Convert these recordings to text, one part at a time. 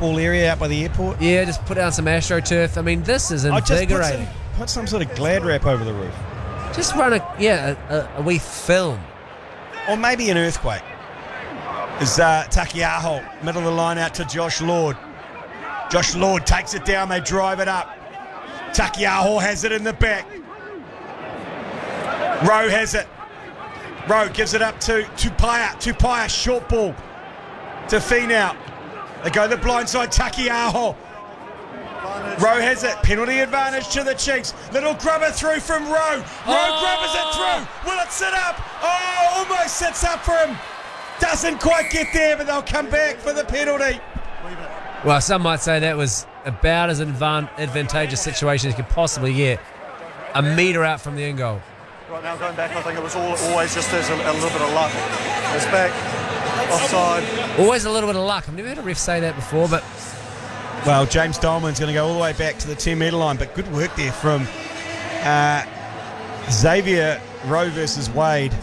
football area out by the airport? Yeah, just put down some AstroTurf. I mean, this is invigorating. Put some sort of Glad wrap over the roof. Just run a wee film. Or maybe an earthquake. Is Takiaho, middle of the line out to Josh Lord. Josh Lord takes it down, they drive it up. Takiaho has it in the back. Rowe has it. Rowe gives it up to Tupaia. Tupaia, short ball to Finau. They go the blind side, Takiaho. Rowe has it. Penalty advantage to the Chiefs. Little grubber through from Rowe. Rowe grubbers it through. Will it sit up? Oh, almost sits up for him. Doesn't quite get there, but they'll come back for the penalty. Well, some might say that was about as advantageous situation as you could possibly get. A metre out from the end goal. Right now, going back, I think it was always just there's a little bit of luck. It's back, offside. Always a little bit of luck. I've never heard a ref say that before, but... Well, James Dolman's going to go all the way back to the 10-metre line, but good work there from Xavier Rowe versus Wade,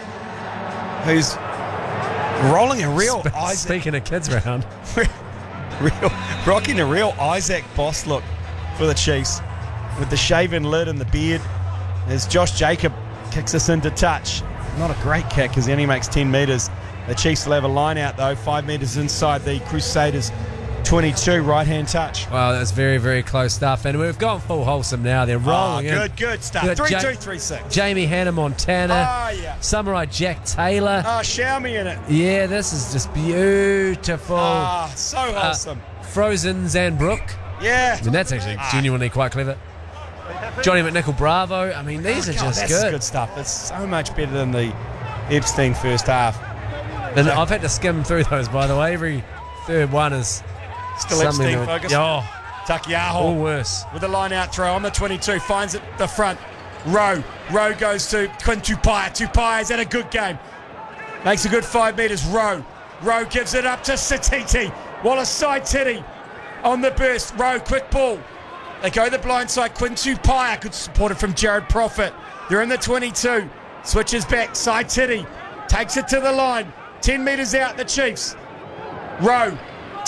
who's rolling a real Isaac. Speaking of kids round. Rocking a real Isaac Boss look for the Chiefs with the shaven lid and the beard as Josh Jacob kicks us into touch. Not a great kick as he only makes 10 metres. The Chiefs will have a line out though, 5 metres inside the Crusaders 22, right-hand touch. Wow, that's very, very close stuff. And we've gone full wholesome now. They're rolling in. Good stuff. 3-2-3-6. Jamie Hannah Montana. Oh, yeah. Samurai Jack Taylor. Oh, Xiaomi in it. Yeah, this is just beautiful. Ah, so wholesome. Frozen Zanbrook. Yeah. I mean, that's actually genuinely quite clever. Johnny McNichol Bravo. I mean, these are just that's good. Good stuff. It's so much better than the Epstein first half. And I've had to skim through those, by the way. Every third one is still Epstein focus. Oh, Takiaho. Or worse. With the line out throw on the 22. Finds it the front. Rowe goes to Quinn Tupaia. Tupaia's had a good game. Makes a good 5 metres. Rowe gives it up to Satiti. Wallace side titty on the burst. Rowe, quick ball. They go the blind side. Quinn Tupaia, good supported from Jared Prophet. They're in the 22. Switches back. Side titty. Takes it to the line. 10 metres out, the Chiefs. Rowe.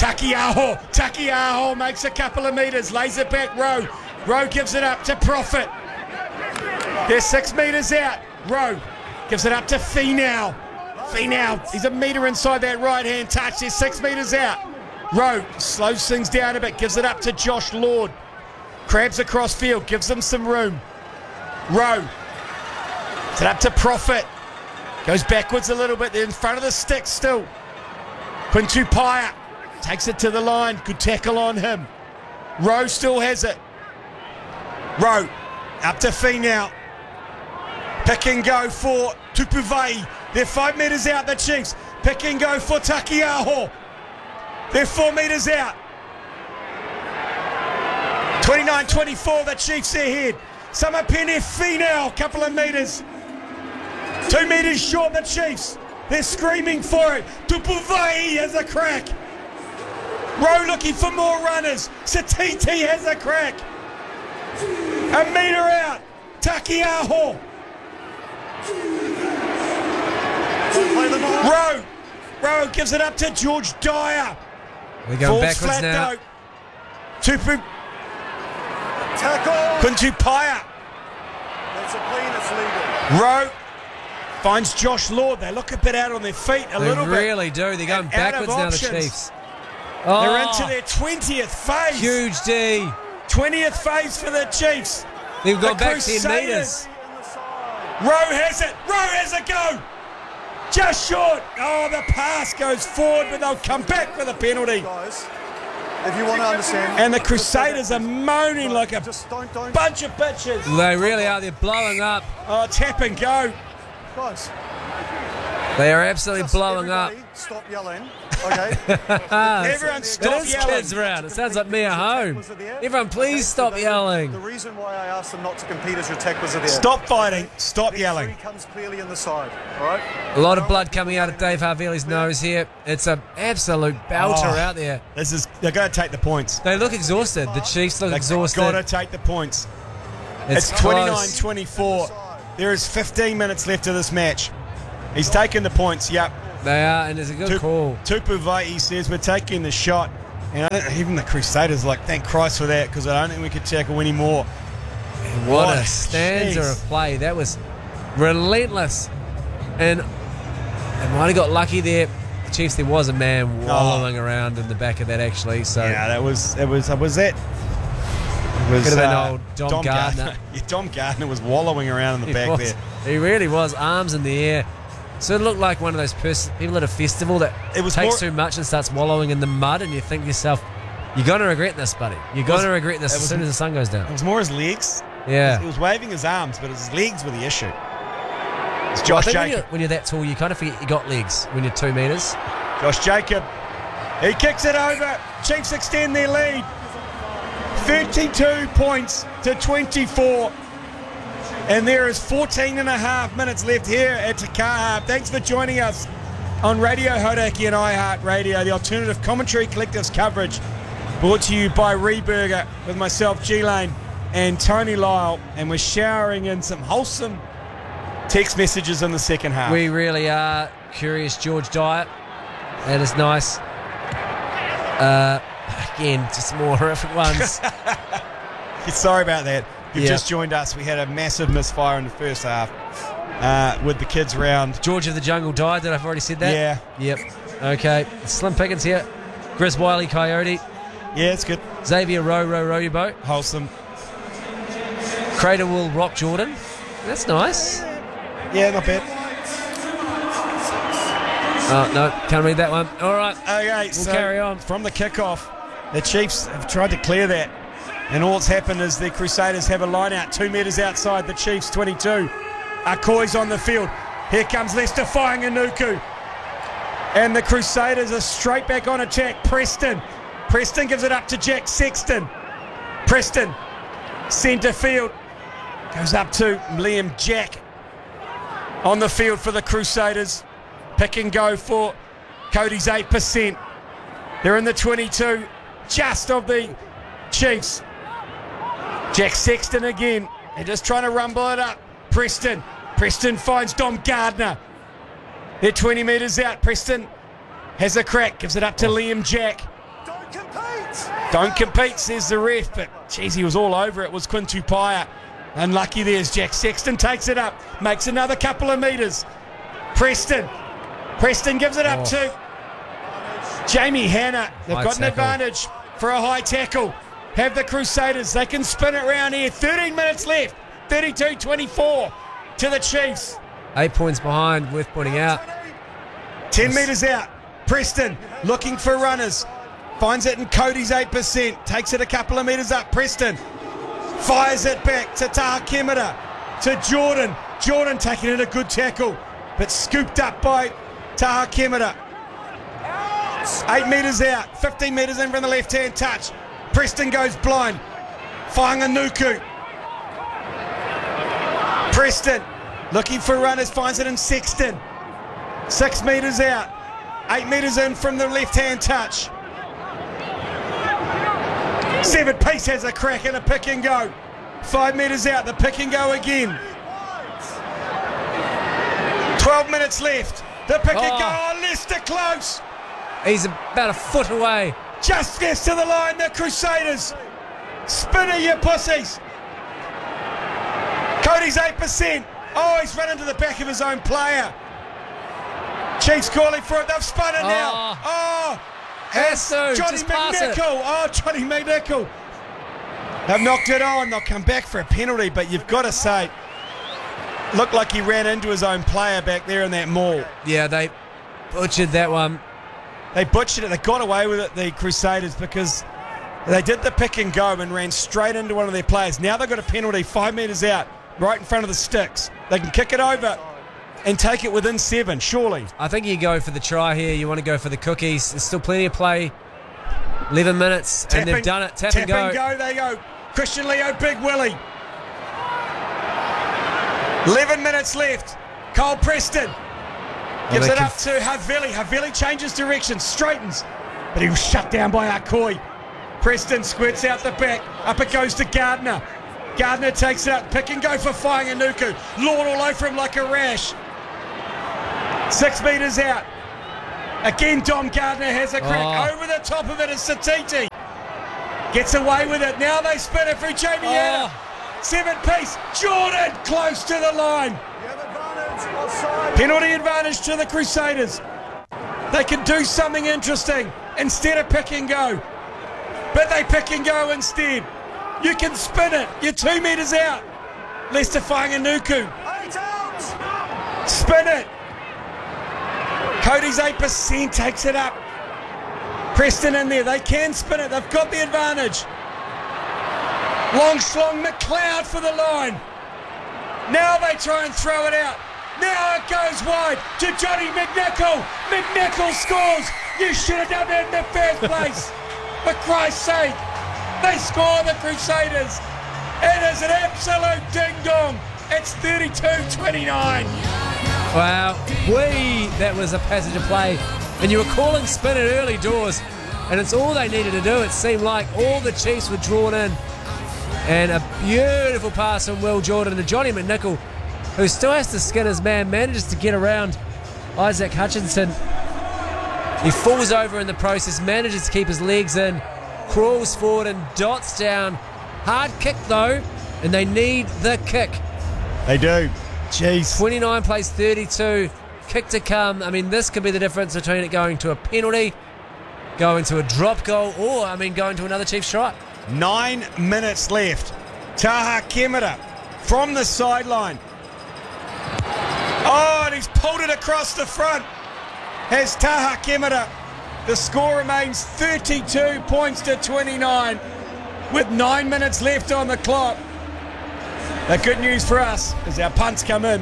Takiaho makes a couple of metres. Lays it back. Rowe gives it up to Prophet. They're 6 metres out. Rowe gives it up to Finau. He's a metre inside that right-hand touch. They're 6 metres out. Rowe slows things down a bit. Gives it up to Josh Lord. Crabs across field. Gives them some room. Rowe. Gives it up to Prophet. Goes backwards a little bit. They're in front of the stick still. Quinn Tupaia takes it to the line. Good tackle on him. Rowe still has it. Rowe up to Finau. Pick and go for Tupuvai. They're 5 metres out, the Chiefs. Pick and go for Takiaho. They're 4 metres out. 29-24, the Chiefs ahead. Samapeni Finau, couple of metres. 2 metres short, the Chiefs. They're screaming for it. Tupuvai has a crack. Rowe looking for more runners. Satiti has a crack. A metre out. Takiaho. Rowe gives it up to George Dyer. We're going backwards now. Tupu. Tackle. Quinn Tupaia. That's a clean, it's legal. Rowe finds Josh Lord. They look a bit out on their feet a little bit. They really do. They're going backwards now, the Chiefs. Oh, they're into their 20th phase. Huge D. 20th phase for the Chiefs. They've gone back 10 metres. Rowe has it. Rowe has a go. Just short. Oh, the pass goes forward, but they'll come back with a penalty. Guys, if you want to understand. And the Crusaders are moaning like a bunch of bitches. They really are. They're blowing up. Oh, tap and go. Guys. They are absolutely blowing up. Stop yelling. Okay. Everyone stop it is yelling. kids around. It sounds like me at home. Everyone, please stop yelling. The reason why I asked them not to compete is your tacklers are there. Stop fighting. Stop yelling. Comes clearly in the side. All right. A lot of blood coming out of Dave Harvey's nose here. It's an absolute belter out there. They're going to take the points. They look exhausted. The Chiefs look exhausted. They've got to take the points. It's 29-24. There is 15 minutes left of this match. He's taken the points. Yep. They are, and it's a good call. Tupuvai says we're taking the shot. And even the Crusaders, like, thank Christ for that, because I don't think we could tackle any more. What a stanza jeez. of play. That was relentless. And they might have got lucky there. The Chiefs, there was a man wallowing around in the back of that, actually. So Yeah, was that. It was could have been old Dom Gardner. Yeah, Dom Gardner was wallowing around in the back there. He really was. Arms in the air. So it looked like one of those people at a festival that takes too much and starts wallowing in the mud, and you think to yourself, you're going to regret this, buddy. You're going to regret this as soon as the sun goes down. It was more his legs. Yeah. He was waving his arms, but his legs were the issue. It's I Josh think Jacob. when you're that tall, you kind of forget you got legs when you're 2 metres. Josh Jacob. He kicks it over. Chiefs extend their lead. 32 points to 24. And there is 14 and a half minutes left here at Takaha. Thanks for joining us on Radio Hodaki and iHeart Radio, the Alternative Commentary Collective's coverage, brought to you by Reburger with myself, G-Lane, and Tony Lyle. And we're showering in some wholesome text messages in the second half. We really are. Curious George Dyer. That is nice. Again, just more horrific ones. Sorry about that. You've just joined us. We had a massive misfire in the first half with the kids round. George of the Jungle died. Did I've already said that? Yeah. Yep. Okay. Slim Pickens here. Grizz Wiley Coyote. Yeah, it's good. Xavier row your boat. Wholesome. Crater will rock Jordan. That's nice. Yeah, not bad. Oh, no. Can't read that one. All right. Okay, We'll so carry on. from the kickoff, the Chiefs have tried to clear that. And all that's happened is the Crusaders have a line out 2 metres outside the Chiefs' 22. Akoi's on the field. Here comes Leicester firing Anuku. And the Crusaders are straight back on attack. Preston gives it up to Jack Sexton. Preston, centre field. Goes up to Liam Jack. On the field for the Crusaders. Pick and go for Cody's 8%. They're in the 22 just of the Chiefs. Jack Sexton again. They're just trying to rumble it up. Preston finds Dom Gardner. They're 20 metres out. Preston has a crack. Gives it up to Liam Jack. Don't compete, says the ref. But, geez, he was all over it. Was Quintu Paya. Unlucky there's Jack Sexton. Takes it up. Makes another couple of metres. Preston gives it up to Jamie Hanna. They've got an advantage for a high tackle. Have the Crusaders. They can spin it round here. 13 minutes left. 32-24 to the Chiefs. 8 points behind, worth pointing out. 10 metres out. Preston looking for runners. Finds it in Cody's 8%. Takes it a couple of metres up. Preston fires it back to Taha Kemera. To Jordan. Jordan taking in a good tackle, but scooped up by Taha Kemera. 8 metres out. 15 metres in from the left-hand touch. Preston goes blind. Whanganuku. Preston looking for runners, finds it in Sexton. 6 metres out. 8 metres in from the left-hand touch. 7-piece has a crack and a pick and go. 5 metres out, the pick and go again. 12 minutes left. The pick and go. Oh, Leicester close. He's about a foot away. Just gets to the line, the Crusaders. Spinner, you pussies. Cody's 8%. Oh, he's run into the back of his own player. Chiefs calling for it. They've spun it now. Oh, Johnny McNichol. Oh, Johnny McNichol. They've knocked it on. They'll come back for a penalty, but you've got to say, looked like he ran into his own player back there in that maul. Yeah, they butchered that one. They butchered it. They got away with it, the Crusaders, because they did the pick and go and ran straight into one of their players. Now they've got a penalty 5 metres out, right in front of the sticks. They can kick it over and take it within 7, surely. I think you go for the try here. You want to go for the cookies. There's still plenty of play. 11 minutes, and they've done it. Tap and go. They go. Christian Leo, Big Willie. 11 minutes left. Cole Preston gives it up to Havili. Havili changes direction, straightens, but he was shut down by Akoi. Preston squirts out the back. Up it goes to Gardner. Gardner takes it up. Pick and go for Whanganuku. Lord all over him like a rash. 6 metres out. Again, Dom Gardner has a crack. Over the top of it is Satiti. Gets away with it. Now they spin it for Jamie Hanna. 7-piece. Jordan close to the line. Penalty advantage to the Crusaders. They can do something interesting instead of pick and go. But they pick and go instead. You can spin it. You're 2 metres out. Leicester Whanganuku. Spin it. Cody's 8% takes it up. Preston in there. They can spin it. They've got the advantage. Long schlong McLeod for the line. Now they try and throw it out. Now it goes wide to Johnny McNichol. McNichol scores. You should have done that in the first place. For Christ's sake. They score, the Crusaders. It is an absolute ding-dong. It's 32-29. Wow. That was a passage of play. And you were calling spin it early doors. And it's all they needed to do. It seemed like all the Chiefs were drawn in. And a beautiful pass from Will Jordan to Johnny McNichol, who still has to skin his man, manages to get around Isaac Hutchinson. He falls over in the process, manages to keep his legs in, crawls forward and dots down. Hard kick though, and they need the kick. They do. Jeez. 29 plays 32. Kick to come. I mean, this could be the difference between it going to a penalty, going to a drop goal, or, going to another Chiefs try. 9 minutes left. Taha Kemera from the sideline. Oh, and he's pulled it across the front. Has Taha Kemera. The score remains 32 points to 29 with 9 minutes left on the clock. The good news for us is our punts come in.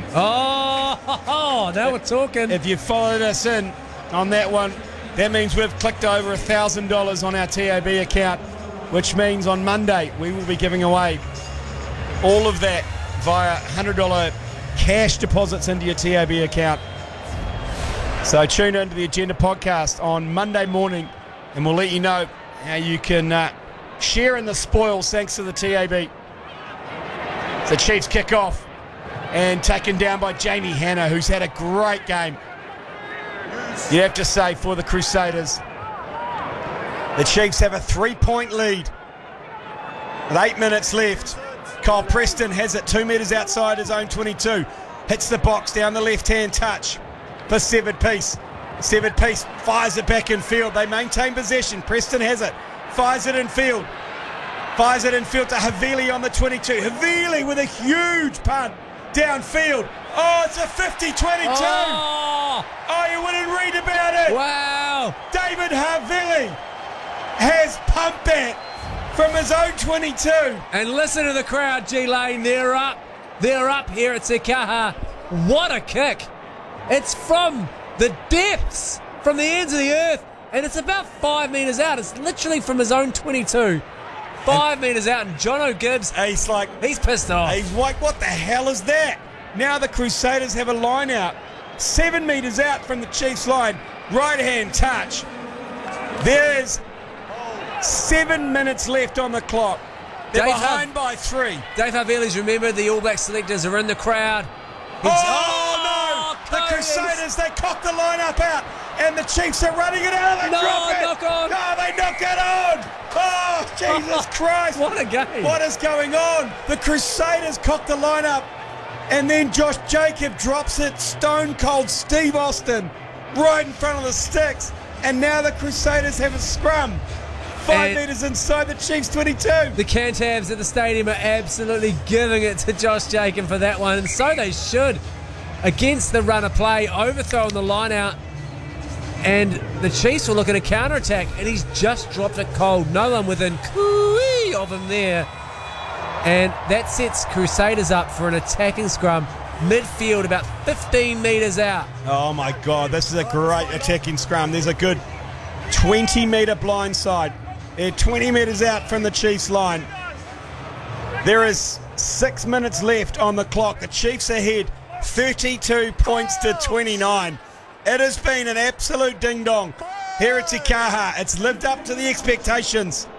Oh, now we're talking. If you followed us in on that one, that means we've clicked over $1,000 on our TAB account, which means on Monday we will be giving away all of that via $100 cash deposits into your TAB account. So tune into the Agenda podcast on Monday morning and we'll let you know how you can share in the spoils thanks to the TAB. The Chiefs kick off and taken down by Jamie Hanna, who's had a great game, you have to say, for the Crusaders. The Chiefs have a 3-point lead with 8 minutes left. Kyle Preston has it 2 metres outside his own 22. Hits the box down the left-hand touch for 7-piece. 7-piece fires it back in field. They maintain possession. Preston has it. Fires it in field. Fires it in field to Havili on the 22. Havili with a huge punt downfield. Oh, it's a 50-22. Oh, you wouldn't read about it. Wow. David Havili has pumped that from his own 22. And listen to the crowd, G-Lane. They're up. They're up here at Te Kaha. What a kick. It's from the depths, from the ends of the earth, and it's about 5 metres out. It's literally from his own 22. 5 metres out, and Jono Gibbs, he's pissed off. He's like, what the hell is that? Now the Crusaders have a line out. 7 metres out from the Chiefs line. Right-hand touch. There's 7 minutes left on the clock. They're behind by 3. Dave Havili's remembered the All Black selectors are in the crowd. No! The Crusaders, they cock the line-up out, and the Chiefs are running it out. They drop it. Knock on. No, they knock it on. Oh, Jesus Christ. What a game. What is going on? The Crusaders cock the line-up, and then Josh Jacob drops it stone cold Steve Austin right in front of the sticks, and now the Crusaders have a scrum. 5 metres inside the Chiefs' 22. The Cantabs at the stadium are absolutely giving it to Josh Jacob for that one, and so they should. Against the run of play, overthrowing the line out, and the Chiefs will look at a counter-attack, and he's just dropped it cold. No one within cooey of him there. And that sets Crusaders up for an attacking scrum, midfield about 15 metres out. Oh my God, this is a great attacking scrum. There's a good 20-metre blindside. They're 20 metres out from the Chiefs line. There is 6 minutes left on the clock. The Chiefs ahead 32 points to 29. It has been an absolute ding-dong here at Te Kaha. It's lived up to the expectations.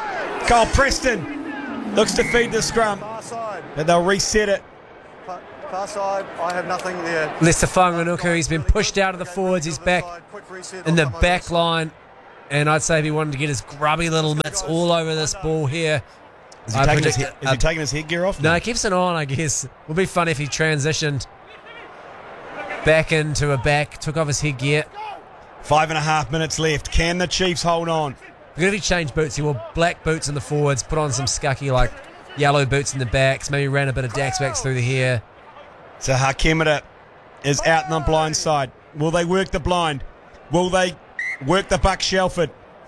Kyle Preston looks to feed the scrum, but they'll reset it Far side, I have nothing there. Lester Whanganuku, he's been pushed out of the forwards. He's back in the back line. And I'd say if he wanted to get his grubby little mitts all over this ball here. Is he taking his headgear off? No, he keeps it on, I guess. Would be funny if he transitioned back into a back, took off his headgear. 5.5 minutes left. Can the Chiefs hold on? Because if he changed boots, he wore black boots in the forwards, put on some scucky like yellow boots in the backs, maybe ran a bit of Dax backs through the hair. So Hakemeta is out on the blind side. Will they work the blind? Will they work the Buck Shelford?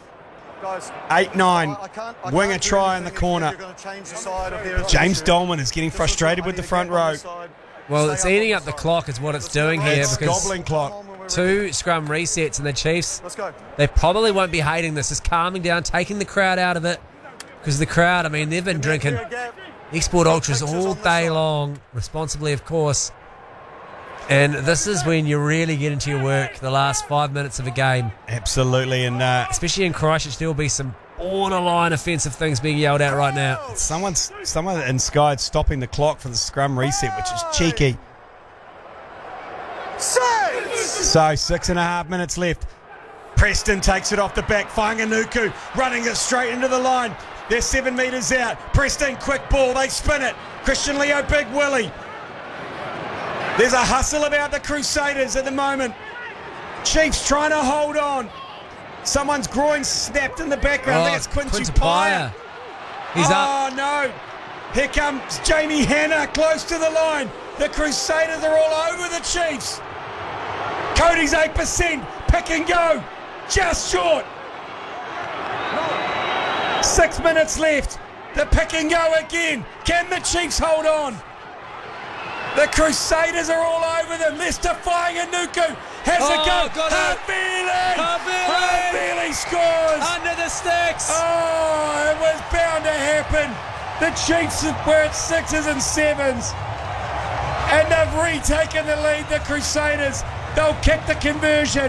8-9. Wing a try in the corner. James Dolman is getting frustrated with the front row. Well, it's eating up the clock is what it's doing here. It's because gobbling clock. 2 scrum resets and the Chiefs, they probably won't be hating this. It's calming down, taking the crowd out of it. Because the crowd, I mean, they've been drinking Export Ultras all day long, responsibly, of course. And this is when you really get into your work, the last 5 minutes of a game. Absolutely. And especially in Christchurch, there will be some borderline offensive things being yelled at right now. Someone in Sky stopping the clock for the scrum reset, which is cheeky. So 6.5 minutes left. Preston takes it off the back. Whanganuku running it straight into the line. They're 7 metres out. Preston, quick ball. They spin it. Christian Leo, Big Willie. There's a hustle about the Crusaders at the moment. Chiefs trying to hold on. Someone's groin snapped in the background. I think it's Quinton Tupaia. He's up. Oh, no. Here comes Jamie Hanna close to the line. The Crusaders are all over the Chiefs. Cody's 8%. Pick and go. Just short. 6 minutes left. The pick and go again. Can the Chiefs hold on? The Crusaders are all over them. Lester Whanganuku has a go. Havili scores. Under the sticks. Oh, it was bound to happen. The Chiefs were at 6s and 7s. And they've retaken the lead, the Crusaders. They'll kick the conversion.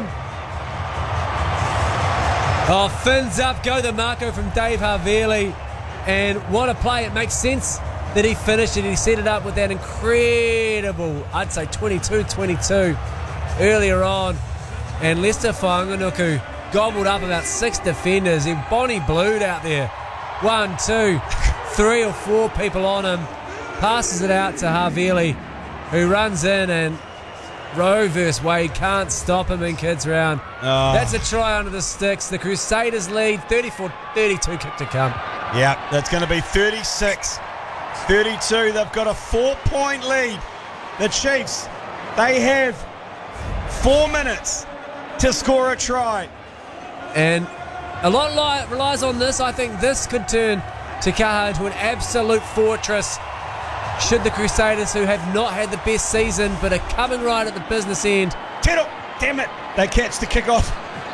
Oh, fins up, go the Marco from Dave Havili. And what a play. It makes sense that he finished it. He set it up with that incredible, I'd say 22-22 earlier on. And Lester Whanganuku gobbled up about 6 defenders. He Bonnie Blued out there. 1, 2, 3 or 4 people on him. Passes it out to Havili, who runs in, and Rowe versus Wade can't stop him in kids round. Oh. That's a try under the sticks. The Crusaders lead 34-32, kick to come. Yeah, that's going to be 36-32. They've got a 4-point lead. The Chiefs, they have 4 minutes to score a try. And a lot relies on this. I think this could turn Te Kaha into an absolute fortress should the Crusaders, who have not had the best season but are coming right at the business end. Tero, damn it, they catch the kickoff.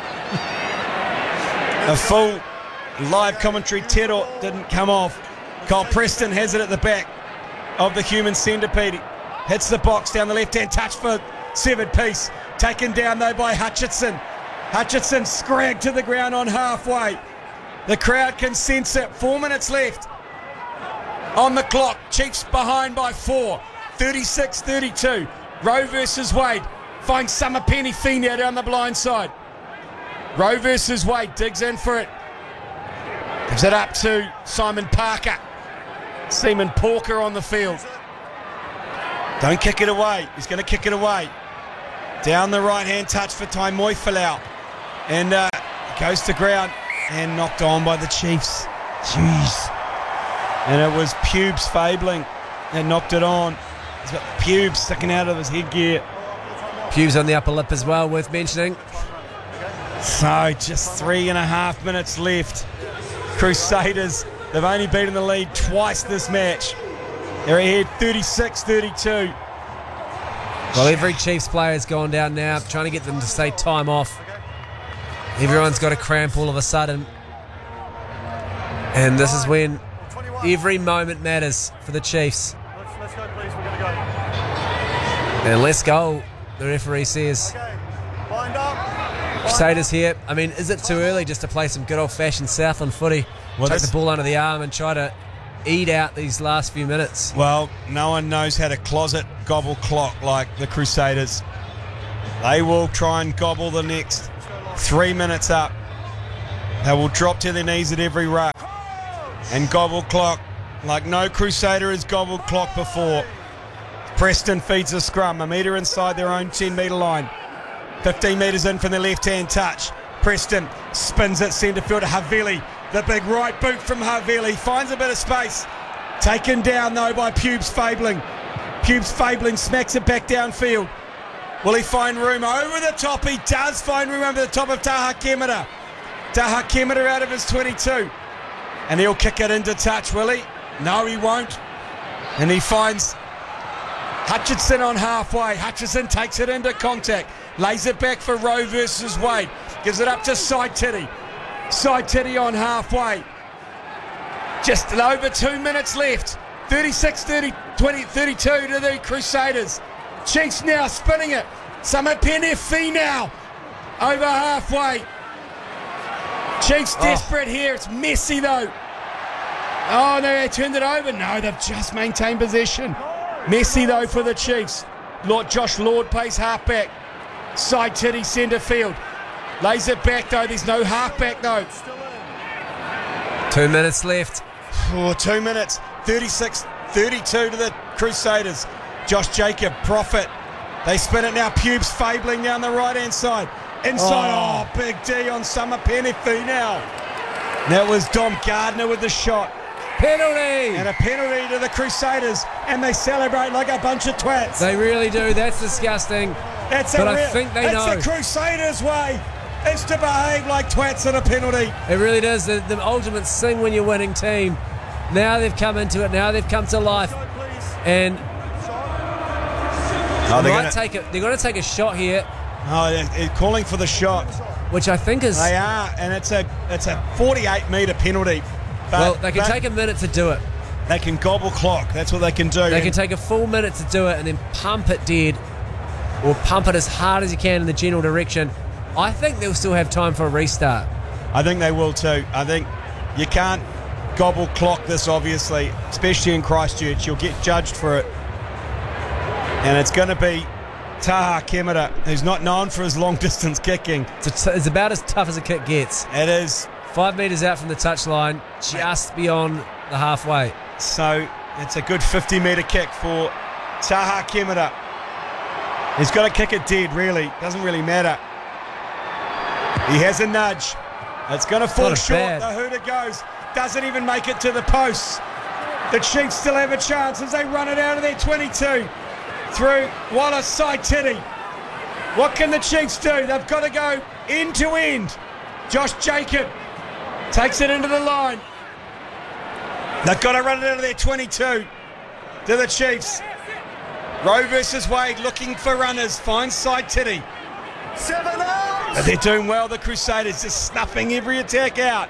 A full live commentary. Tero didn't come off. Kyle Preston has it at the back of the human centipede. Hits the box down the left-hand touch for severed piece. Taken down though by Hutchinson. Hutchinson scragged to the ground on halfway. The crowd can sense it. 4 minutes left on the clock. Chiefs behind by 4. 36-32. Rowe versus Wade. Finds Samapenny Fina down the blind side. Rowe versus Wade. Digs in for it. Gives it up to Simon Parker. Seaman Porker on the field. Don't kick it away. He's going to kick it away. Down the right-hand touch for Taimoi Falau. And goes to ground and knocked on by the Chiefs. Jeez. And it was Pubes Fabling that knocked it on. He's got pubes sticking out of his headgear. Pubes on the upper lip as well, worth mentioning. So just 3.5 minutes left. Crusaders, they've only been in the lead twice this match. They're ahead 36-32. Well, every Chiefs player's gone down now, trying to get them to stay time off. Everyone's got a cramp all of a sudden. And this is when every moment matters for the Chiefs. Let's go, please. We're going to go. And let's go, the referee says. Wind up. Crusaders here. I mean, is it too early just to play some good old-fashioned Southland footy? Well, take the ball under the arm and try to eat out these last few minutes. Well, no one knows how to closet gobble clock like the Crusaders. They will try and gobble the next 3 minutes up. They will drop to their knees at every ruck and gobble clock like no Crusader has gobbled clock before. Preston feeds a scrum, a metre inside their own 10-metre line. 15 metres in from the left-hand touch. Preston spins it centre field to Havili. The big right boot from Havili finds a bit of space. Taken down though by Pubes Fabling. Pubes Fabling smacks it back downfield. Will he find room over the top? He does find room over the top of Taha Kemera. Taha Kemera out of his 22. And he'll kick it into touch, will he? No, he won't. And he finds Hutchinson on halfway. Hutchinson takes it into contact. Lays it back for Rowe versus Wade. Gives it up to Saititi. Saititi on halfway. Just over 2 minutes left. 36, 30, 20, 32 to the Crusaders. Chiefs now spinning it. Samapene Finau over halfway. Chiefs desperate here. It's messy though. Oh no, they turned it over. No, they've just maintained possession. Messy though for the Chiefs. Josh Lord plays halfback. Saititi centre field. Lays it back though. There's no halfback though. 2 minutes left. 2 minutes. 36, 32 to the Crusaders. Josh Jacob, Profit. They spin it now. Pubes Fabling down the right-hand side. Inside. Oh, big D on Samapene Finau. That was Dom Gardner with the shot. Penalty! And a penalty to the Crusaders. And they celebrate like a bunch of twats. They really do. That's disgusting. I think they know. It's the Crusaders' way. It's to behave like twats at a penalty. It really does. The ultimate sing when you're winning team. Now they've come into it. Now they've come to life. And they're going to take a shot here. Oh, they're calling for the shot. Which I think is... They are, and it's a 48-metre penalty. Well, they can take a minute to do it. They can gobble clock. That's what they can do. They can take a full minute to do it and then pump it dead or pump it as hard as you can in the general direction. I think they'll still have time for a restart. I think they will too. I think you can't gobble clock this, obviously, especially in Christchurch. You'll get judged for it. And it's going to be Taha Kemera, who's not known for his long-distance kicking. It's about as tough as a kick gets. It is. 5 metres out from the touchline, just beyond the halfway. So it's a good 50-metre kick for Taha Kemera. He's got to kick it dead, really. Doesn't really matter. He has a nudge. It's going to fall short. The hooter goes. Doesn't even make it to the posts. The Chiefs still have a chance as they run it out of their 22. Through Wallace Saititi. What can the Chiefs do? They've got to go end to end. Josh Jacob takes it into the line. They've got to run it out of their 22 to the Chiefs. Rowe versus Wade looking for runners. Finds Saititi. But they're doing well, the Crusaders, just snuffing every attack out.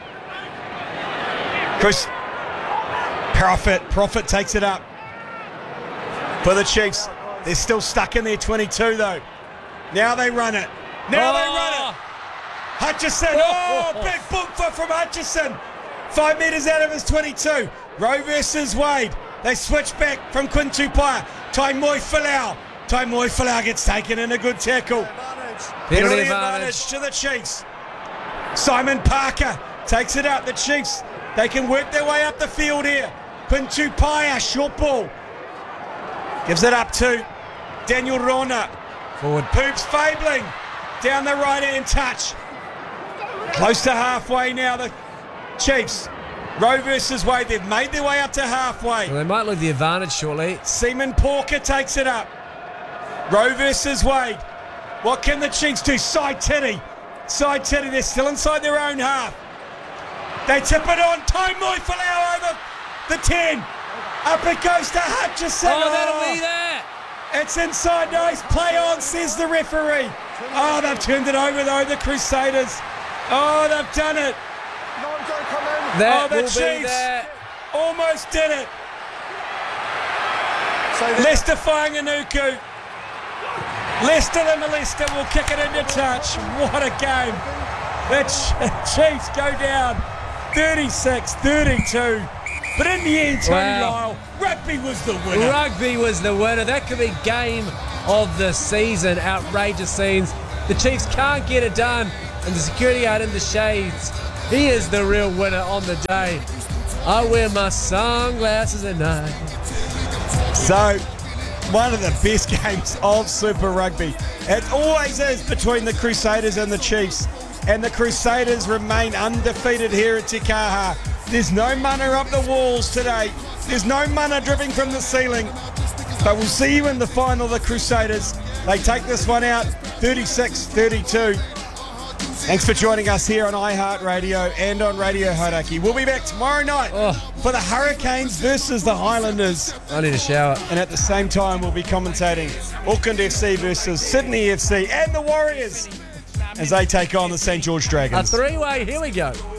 Profit takes it up for the Chiefs. They're still stuck in their 22 though. Now they run it. They run it. Hutchison. Big bookfoot from Hutchison. 5 metres out of his 22. Rowe versus Wade. They switch back from Quinn Tupaia. Taimoi Falau. Taimoi Falau gets taken in a good tackle. Penalty advantage to the Chiefs. Simon Parker takes it out. The Chiefs, they can work their way up the field here. Quinn Tupaia, short ball. Gives it up to Daniel Rona. Forward. Poops Fabling down the right-hand touch. Close to halfway now, the Chiefs. Rowe versus Wade, they've made their way up to halfway. Well, they might lose the advantage shortly. Seaman Porker takes it up. Rowe versus Wade. What can the Chiefs do? Saititi, they're still inside their own half. They tip it on. Taimoi Falau over the 10. Up it goes to Hutchison. That'll be that. It's inside. Nice play on, says the referee. They've turned it over though, the Crusaders. They've done it. That the will Chiefs be that. almost did it. Lester Whanganuku. Lester the molester will kick it into touch. What a game. The Chiefs go down 36-32. But in the end, Tony Wow. Lyle, rugby was the winner. Rugby was the winner. That could be game of the season. Outrageous scenes. The Chiefs can't get it done, and the security guard in the shades, he is the real winner on the day. I wear my sunglasses at night. So, one of the best games of Super Rugby. It always is between the Crusaders and the Chiefs. And the Crusaders remain undefeated here at Te Kaha. There's no mana up the walls today. There's no mana dripping from the ceiling. But we'll see you in the final, the Crusaders. They take this one out 36-32. Thanks for joining us here on iHeartRadio and on Radio Hauraki. We'll be back tomorrow night for the Hurricanes versus the Highlanders. I need a shower. And at the same time, we'll be commentating Auckland FC versus Sydney FC and the Warriors as they take on the St. George A Dragons. three-way, here we go.